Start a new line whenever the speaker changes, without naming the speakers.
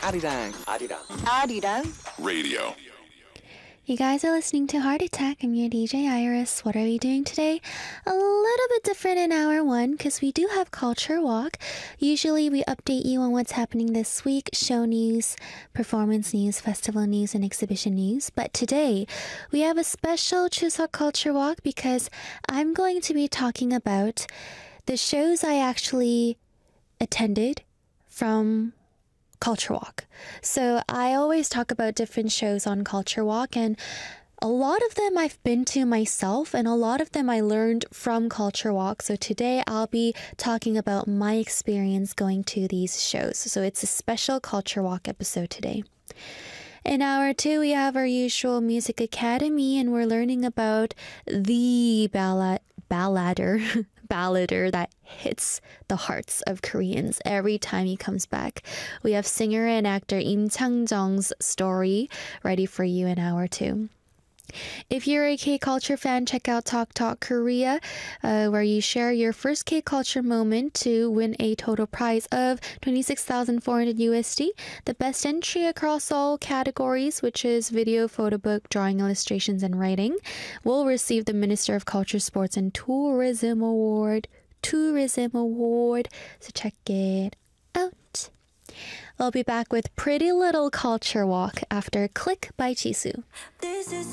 아리랑
Radio.
You guys are listening to Heart Attack. I'm your DJ Iris. What are we doing today? A little bit different in hour one because we do have Culture Walk. Usually we update you on what's happening this week, show news, performance news, festival news, and exhibition news. But today we have a special Chuseok Culture Walk because I'm going to be talking about the shows I actually attended from Culture Walk. So I always talk about different shows on Culture Walk, and a lot of them I've been to myself and a lot of them I learned from Culture Walk. So today I'll be talking about my experience going to these shows. So it's a special Culture Walk episode today. In hour two, we have our usual Music Academy, and we're learning about the ballader that hits the hearts of Koreans every time he comes back. We have singer and actor Im Chang-jung's story ready for you in hour two. If you're a K-culture fan, check out Talk Talk Korea, where you share your first K-culture moment to win a total prize of 26,400 USD. The best entry across all categories, which is video, photo book, drawing, illustrations, and writing, will receive the Minister of Culture, Sports, and Tourism Award. So check it out. I'll be back with Pretty Little Culture Walk after Click by Jisoo.
This is